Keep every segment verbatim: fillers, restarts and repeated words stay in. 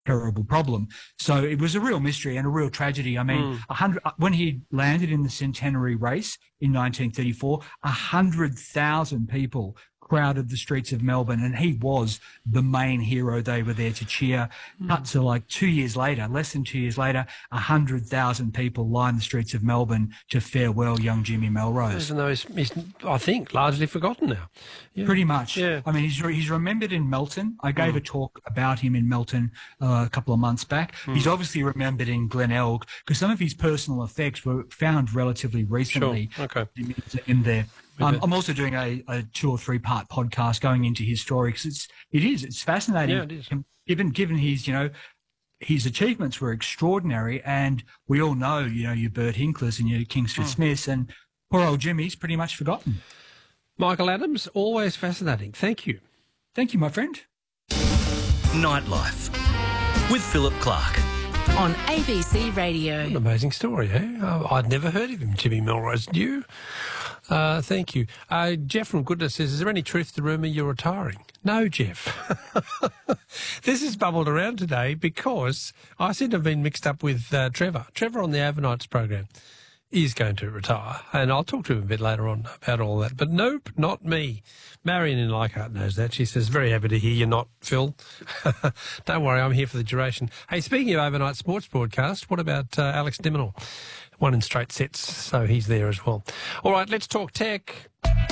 terrible problem. So it was a real mystery and a real tragedy. I mean, Mm. a hundred when he landed in the centenary race in nineteen thirty-four, a hundred thousand people crowded the streets of Melbourne, and he was the main hero. They were there to cheer. Mm. Cut to like two years later, less than two years later, a hundred thousand people lined the streets of Melbourne to farewell young Jimmy Melrose. Even though he's, he's, I think, largely forgotten now. Yeah. Pretty much. Yeah. I mean, he's he's remembered in Melton. I gave Mm. a talk about him in Melton uh, a couple of months back. Mm. He's obviously remembered in Glenelg because some of his personal effects were found relatively recently. Sure. Okay. In, in there. Um, Okay. I'm also doing a, a two or three part podcast going into his story because it's it is it's fascinating. Yeah, it is. Given given his you know his achievements were extraordinary, and we all know you know your Bert Hinklers and your Kingsford Mm. Smiths, and poor old Jimmy's pretty much forgotten. Michael Adams, always fascinating. Thank you. Thank you, my friend. Nightlife with Philip Clark. On A B C Radio. What an amazing story, eh? Oh, I'd never heard of him, Jimmy Melrose. Did you? Uh, thank you. Uh, Jeff from Goodness says, is there any truth to the rumour you're retiring? No, Jeff. This has bubbled around today because I seem to have been mixed up with uh, Trevor. Trevor on the Overnights program is going to retire, and I'll talk to him a bit later on about all that. But nope, not me. Marion in Leichhardt knows that. She says, very happy to hear you're not, Phil. Don't worry, I'm here for the duration. Hey, speaking of overnight sports broadcast, what about uh, Alex Diminor? One in straight sets, so he's there as well. All right, let's talk tech.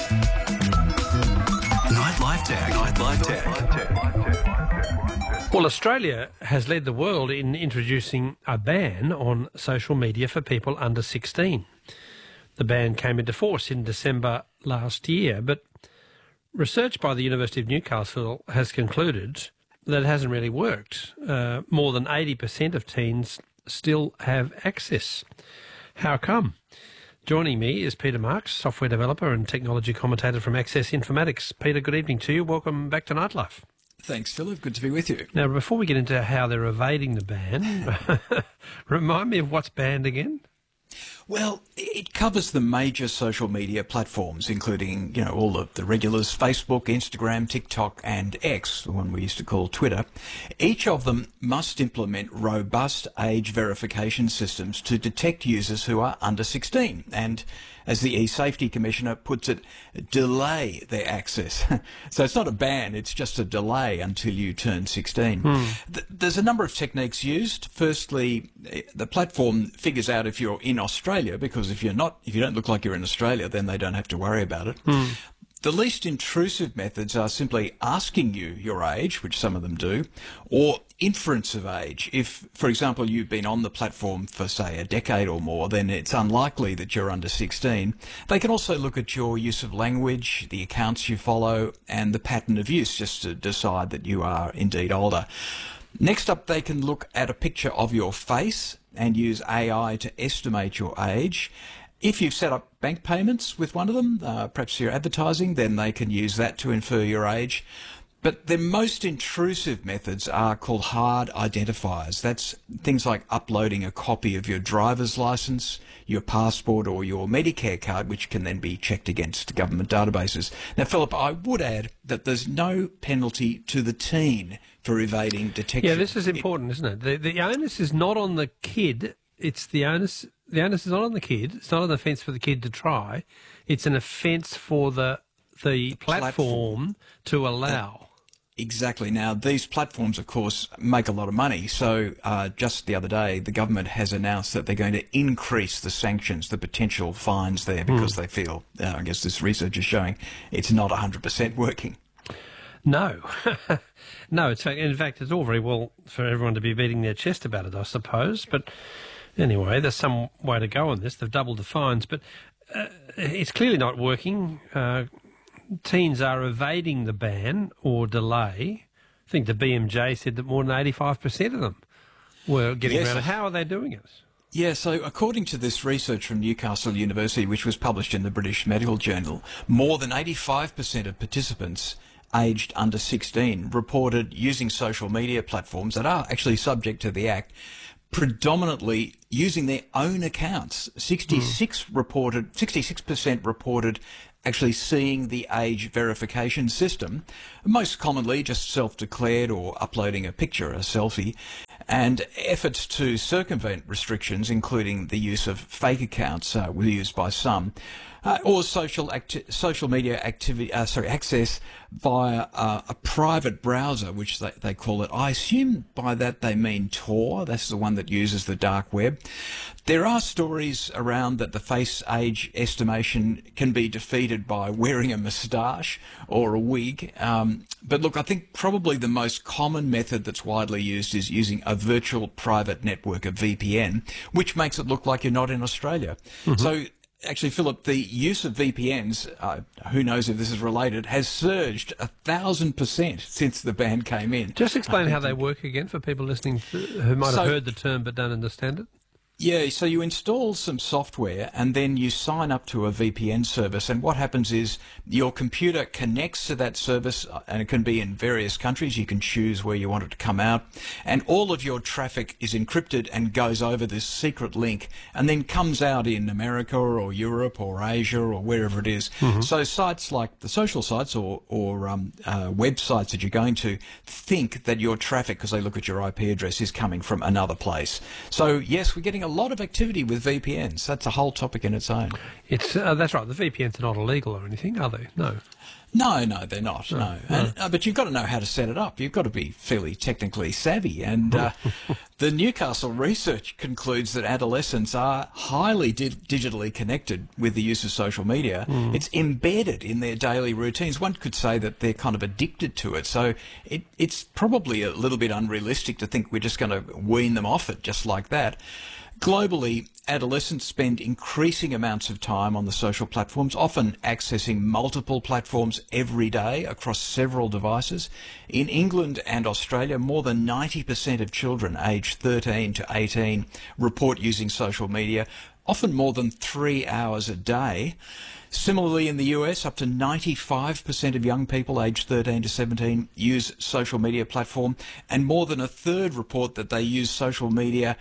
Nightlife Tech. Nightlife Tech. Well, Australia has led the world in introducing a ban on social media for people under sixteen. The ban came into force in December last year, but research by the University of Newcastle has concluded that it hasn't really worked. Uh, more than eighty percent of teens still have access. How come? Joining me is Peter Marks, software developer and technology commentator from Access Informatics. Peter, good evening to you. Welcome back to Nightlife. Thanks, Philip. Good to be with you. Now, before we get into how they're evading the ban, remind me of what's banned again? Well, it covers the major social media platforms, including, you know, all of the regulars, Facebook, Instagram, TikTok, and X, the one we used to call Twitter. Each of them must implement robust age verification systems to detect users who are under sixteen. And as the e-Safety Commissioner puts it, delay their access. So it's not a ban, it's just a delay until you turn sixteen. Hmm. Th- there's a number of techniques used. Firstly, the platform figures out if you're in Australia, because if you're not, if you don't look like you're in Australia, then they don't have to worry about it. Hmm. The least intrusive methods are simply asking you your age, which some of them do, or inference of age. If, for example, you've been on the platform for, say, a decade or more, then it's unlikely that you're under sixteen. They can also look at your use of language, the accounts you follow, and the pattern of use, just to decide that you are indeed older. Next up, they can look at a picture of your face and use A I to estimate your age. If you've set up bank payments with one of them, uh, perhaps you're advertising, then they can use that to infer your age. But the most intrusive methods are called hard identifiers. That's things like uploading a copy of your driver's license, your passport, or your Medicare card, which can then be checked against government databases. Now, Philip, I would add that there's no penalty to the teen for evading detection. Yeah, this is important, isn't it? The, the onus is not on the kid. It's the onus. The onus is not on the kid. It's not an offence for the kid to try. It's an offence for the the, the platform, platform to allow. Exactly. Now, these platforms, of course, make a lot of money. So uh, just the other day, the government has announced that they're going to increase the sanctions, the potential fines there, because mm. they feel, uh, I guess this research is showing, it's not one hundred percent working. No. No, it's, in fact, it's all very well for everyone to be beating their chest about it, I suppose. But anyway, there's some way to go on this. They've doubled the fines. But uh, it's clearly not working. Uh, teens are evading the ban or delay. I think the B M J said that more than eighty-five percent of them were getting yes. around it. How are they doing it? Yeah, so according to this research from Newcastle University, which was published in the British Medical Journal, more than eighty-five percent of participants aged under sixteen reported using social media platforms that are actually subject to the Act, predominantly using their own accounts. sixty-six mm. reported, sixty-six percent reported actually seeing the age verification system, most commonly just self-declared or uploading a picture, a selfie, and efforts to circumvent restrictions, including the use of fake accounts, uh, were used by some, uh, or social acti- social media activity, uh, sorry, access via uh, a private browser, which they, they call it. I assume by that they mean Tor. That's the one that uses the dark web. There are stories around that the face age estimation can be defeated by wearing a moustache or a wig. Um, but look, I think probably the most common method that's widely used is using a virtual private network, a V P N, which makes it look like you're not in Australia. Mm-hmm. So actually, Philip, the use of V P Ns, uh, who knows if this is related, has surged a thousand percent since the ban came in. Just explain how they work again for people listening to, who might so, have heard the term but don't understand it. Yeah, so you install some software and then you sign up to a V P N service, and what happens is your computer connects to that service, and it can be in various countries. You can choose where you want it to come out, and all of your traffic is encrypted and goes over this secret link and then comes out in America or Europe or Asia or wherever it is. Mm-hmm. So sites like the social sites or, or um, uh, websites that you're going to think that your traffic, because they look at your I P address, is coming from another place. So yes, we're getting a lot of activity with V P Ns. That's a whole topic in its own. It's uh, that's right. The V P Ns are not illegal or anything, are they? No. No, no, they're not. No, no. no. And, uh, but you've got to know how to set it up. You've got to be fairly technically savvy. And uh, the Newcastle research concludes that adolescents are highly di- digitally connected with the use of social media. Mm. It's embedded in their daily routines. One could say that they're kind of addicted to it. So it, it's probably a little bit unrealistic to think we're just going to wean them off it just like that. Globally, adolescents spend increasing amounts of time on the social platforms, often accessing multiple platforms every day across several devices. In England and Australia, more than ninety percent of children aged thirteen to eighteen report using social media, often more than three hours a day. Similarly, in the U S, up to ninety-five percent of young people aged thirteen to seventeen use social media platform, and more than a third report that they use social media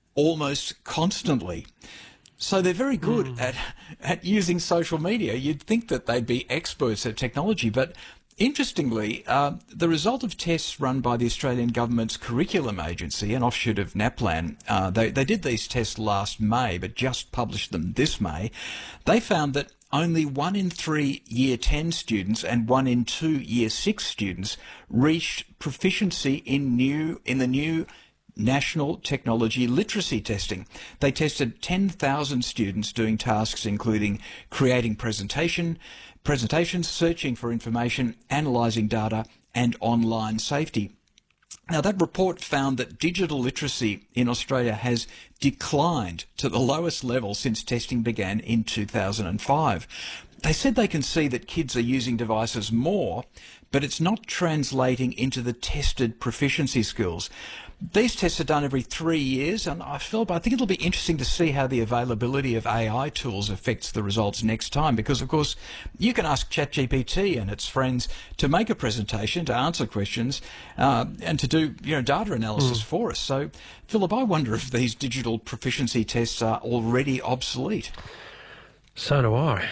almost constantly. So they're very good mm. at, at using social media. You'd think that they'd be experts at technology, but interestingly, uh, the result of tests run by the Australian Government's Curriculum Agency, an offshoot of NAPLAN, uh, they, they did these tests last May, but just published them this May. They found that only one in three Year ten students and one in two Year six students reached proficiency in new in the new National Technology Literacy Testing. They tested ten thousand students doing tasks including creating presentation, presentations, searching for information, analysing data, and online safety. Now, that report found that digital literacy in Australia has declined to the lowest level since testing began in two thousand five. They said they can see that kids are using devices more, but it's not translating into the tested proficiency skills. These tests are done every three years, and I feel, but I think it'll be interesting to see how the availability of A I tools affects the results next time, because, of course, you can ask ChatGPT and its friends to make a presentation, to answer questions, uh, and to do, you know, data analysis mm. for us. So, Philip, I wonder if these digital proficiency tests are already obsolete. So do I.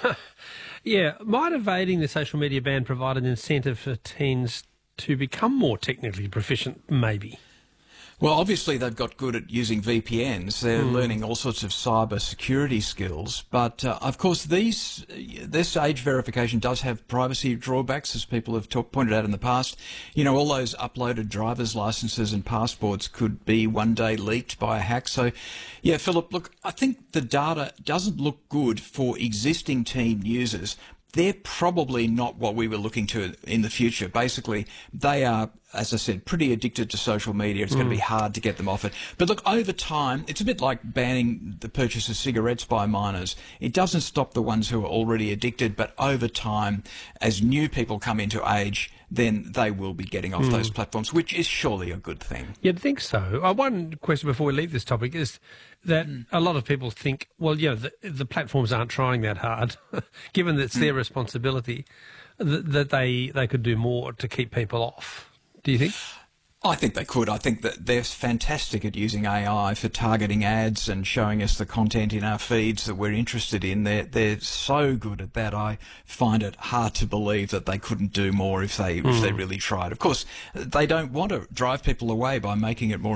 Yeah, might evading the social media ban provide an incentive for teens to become more technically proficient, maybe? Well, obviously they've got good at using V P Ns. They're mm. learning all sorts of cyber security skills. But, uh, of course, these this age verification does have privacy drawbacks, as people have talk, pointed out in the past. You know, all those uploaded driver's licenses and passports could be one day leaked by a hack. So, yeah, Philip, look, I think the data doesn't look good for existing teen users. They're probably not what we were looking to in the future. Basically, they are, as I said, pretty addicted to social media. It's mm. going to be hard to get them off it. But look, over time, it's a bit like banning the purchase of cigarettes by minors. It doesn't stop the ones who are already addicted, but over time, as new people come into age, then they will be getting off mm. those platforms, which is surely a good thing. You'd think so. Uh, one question before we leave this topic is that mm. a lot of people think, well, yeah, the, the platforms aren't trying that hard, given that it's mm. their responsibility, th- that they, they could do more to keep people off. Do you think? I think they could. I think that they're fantastic at using A I for targeting ads and showing us the content in our feeds that we're interested in. They're, they're so good at that. I find it hard to believe that they couldn't do more if they, mm. if they really tried. Of course, they don't want to drive people away by making it more